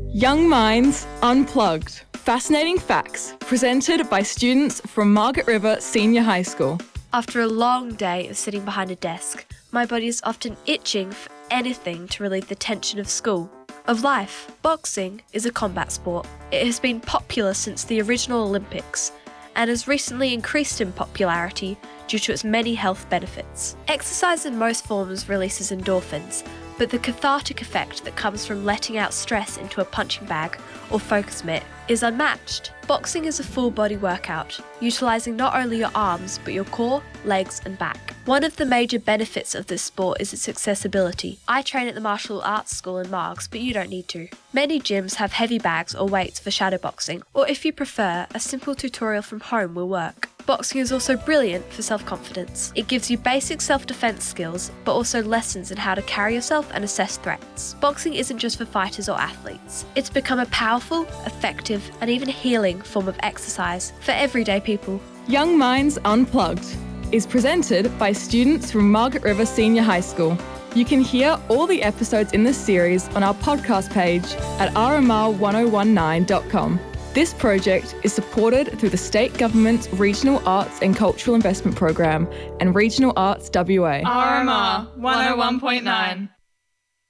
Young Minds Unplugged. Fascinating facts presented by students from Margaret River Senior High School. After a long day of sitting behind a desk, my body is often itching for anything to relieve the tension of school, of life. Boxing is a combat sport. It has been popular since the original Olympics and has recently increased in popularity due to its many health benefits. Exercise in most forms releases endorphins, but the cathartic effect that comes from letting out stress into a punching bag or focus mitt is unmatched. Boxing is a full body workout, utilising not only your arms but your core, legs and back. One of the major benefits of this sport is its accessibility. I train at the Martial Arts School in Margs, but you don't need to. Many gyms have heavy bags or weights for shadowboxing, or if you prefer, a simple tutorial from home will work. Boxing is also brilliant for self-confidence. It gives you basic self-defense skills, but also lessons in how to carry yourself and assess threats. Boxing isn't just for fighters or athletes. It's become a powerful, effective, and even healing form of exercise for everyday people. Young Minds Unplugged is presented by students from Margaret River Senior High School. You can hear all the episodes in this series on our podcast page at rmr1019.com. This project is supported through the State Government's Regional Arts and Cultural Investment Program and Regional Arts WA. RMR 101.9.